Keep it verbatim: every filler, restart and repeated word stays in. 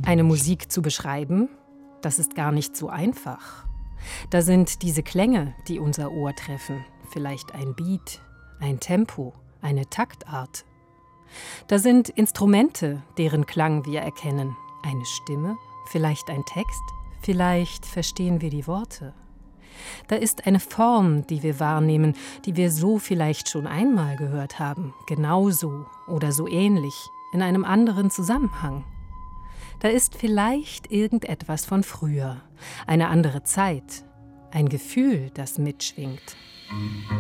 Eine Musik zu beschreiben, das ist gar nicht so einfach. Da sind diese Klänge, die unser Ohr treffen, vielleicht ein Beat, ein Tempo, eine Taktart. Da sind Instrumente, deren Klang wir erkennen, eine Stimme, vielleicht ein Text, vielleicht verstehen wir die Worte. Da ist eine Form, die wir wahrnehmen, die wir so vielleicht schon einmal gehört haben, genauso oder so ähnlich, in einem anderen Zusammenhang. Da ist vielleicht irgendetwas von früher, eine andere Zeit, ein Gefühl, das mitschwingt.